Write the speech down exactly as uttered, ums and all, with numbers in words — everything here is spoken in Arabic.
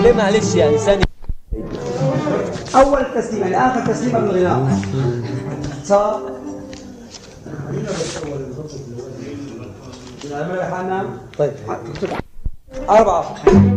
ليه معلش يعني ثانية. أول تسليم يعني آخر تسليمة بالغناء صار طيب أربعة